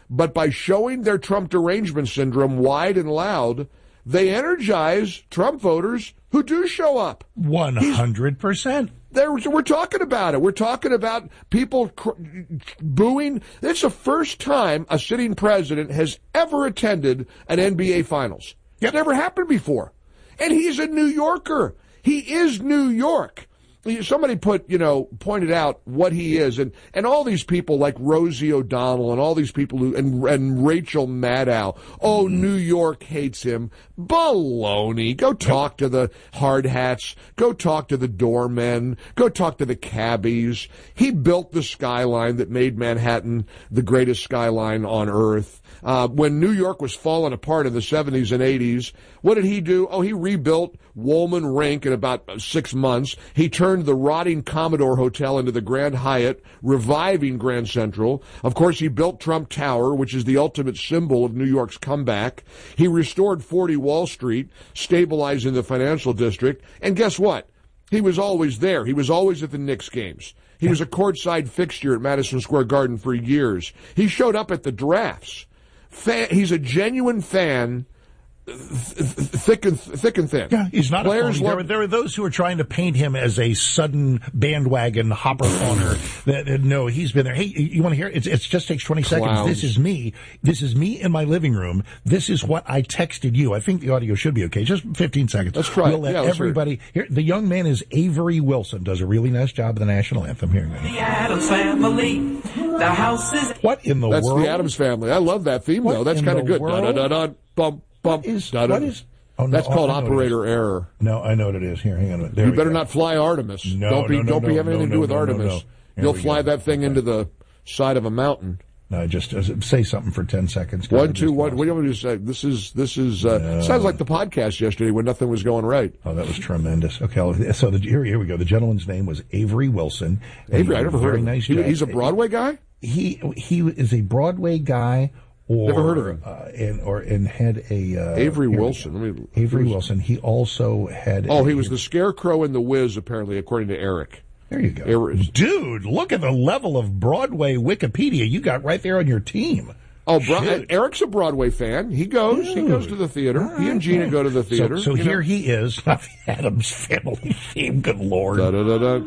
but by showing their Trump derangement syndrome wide and loud, they energize Trump voters who do show up. 100%. We're talking about it. We're talking about people booing. It's the first time a sitting president has ever attended an NBA Finals. It's never happened before. And he's a New Yorker. He is New York. Somebody pointed out what he is, and all these people like Rosie O'Donnell and all these people and Rachel Maddow. Oh, New York hates him. Baloney. Go talk to the hard hats. Go talk to the doormen. Go talk to the cabbies. He built the skyline that made Manhattan the greatest skyline on earth. When New York was falling apart in the 70s and 80s, what did he do? Oh, he rebuilt Woolman Rink in about 6 months. He turned the rotting Commodore Hotel into the Grand Hyatt, reviving Grand Central. Of course, he built Trump Tower, which is the ultimate symbol of New York's comeback. He restored 40 Wall Street, stabilizing the financial district. And guess what? He was always there. He was always at the Knicks games. He was a courtside fixture at Madison Square Garden for years. He showed up at the drafts. He's a genuine fan, thick and thin. Yeah, he's not Players a phony. There are those who are trying to paint him as a sudden bandwagon hopper owner. No, he's been there. Hey, you want to hear it? It just takes 20 seconds. This is me. This is me in my living room. This is what I texted you. I think the audio should be okay. Just 15 seconds. Let's try we'll let everybody here. The young man is Avery Wilson. Does a really nice job of the national anthem. Here. The Addams Family. The house is... What in the world? That's the Addams Family. I love that theme, though. That's kind of good. Da-da-da-da, bump. What is? Oh, no, that's called operator error. No, I know what it is. Here, hang on. You better not fly Artemis. No, don't be having anything to do with Artemis. No. You'll fly that thing into the side of a mountain. No, just say something for 10 seconds. 1, 2, 1. What do you want me to say? This is. Sounds like the podcast yesterday when nothing was going right. Oh, that was tremendous. Okay, so here we go. The gentleman's name was Avery Wilson. Avery, I never heard of him. Nice he's a Broadway guy. He is a Broadway guy. Never heard of him. And had a Avery Wilson. Avery Wilson. He also had. Oh, he was the Scarecrow in The Wiz, apparently, according to Eric. There you go, dude. Look at the level of Broadway Wikipedia you got right there on your team. Oh, Eric's a Broadway fan. He goes. Dude. He goes to the theater. Right, he and Gina go to the theater. So here he is. Not the Addams Family theme. Good Lord. Da-da-da-da.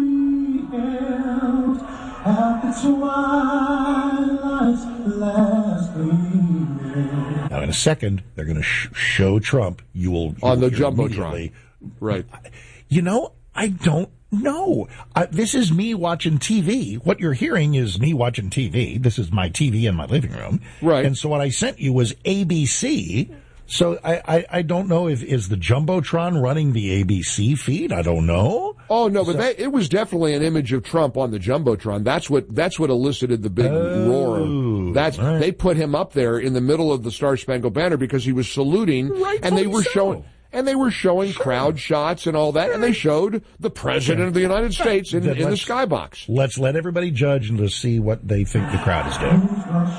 Now, in a second, they're going to show Trump. You will on the Jumbotron, right? I don't know. This is me watching TV. What you're hearing is me watching TV. This is my TV in my living room, right? And so what I sent you was ABC. So I don't know if is the Jumbotron running the ABC feed. I don't know. Oh no, but it was definitely an image of Trump on the Jumbotron. That's what elicited the big roar. They put him up there in the middle of the Star Spangled Banner because he was saluting, and they were showing. And they were showing crowd shots and all that, and they showed the President of the United States in the skybox. Let's let everybody judge and let's see what they think the crowd is doing.